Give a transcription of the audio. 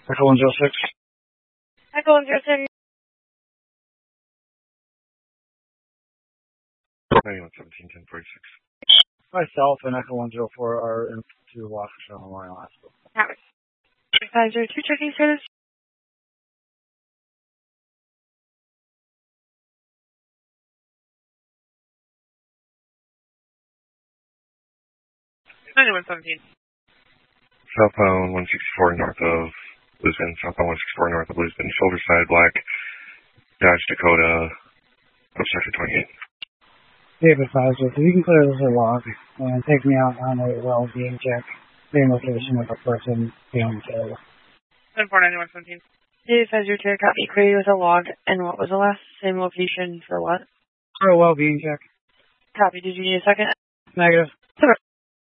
Echo 106. Echo 106. 9117, 1046. Myself and Echo 104 are in to Waukesha Memorial Hospital. Howard. 502 checking status. Southbound 164 north of Lisbon, southbound 164 north of Lisbon, shoulder side black, Dodge Dakota, obstruction 28. David Pfizer, if you can clear this log and take me out on a well-being check, same location with the person being killed. 10-4-91-17. David Pfizer, to copy, clear with a log, and what was the last? Same location for what? For a well-being check. Copy, did you need a second? Negative. Okay.